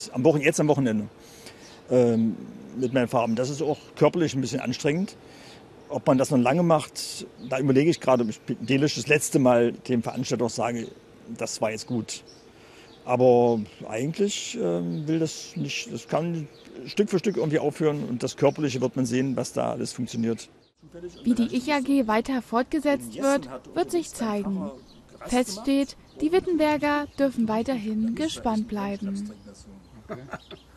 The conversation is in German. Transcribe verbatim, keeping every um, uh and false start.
Am Wochenende, jetzt am Wochenende ähm, mit meinen Farben. Das ist auch körperlich ein bisschen anstrengend. Ob man das noch lange macht, da überlege ich gerade, ob ich delisch das letzte Mal dem Veranstalter auch sage, das war jetzt gut. Aber eigentlich ähm, will das nicht, das kann Stück für Stück irgendwie aufhören und das Körperliche wird man sehen, was da alles funktioniert. Wie die Ich-A G weiter fortgesetzt wird, wird sich zeigen. Fest steht, die Wittenberger dürfen weiterhin gespannt bleiben.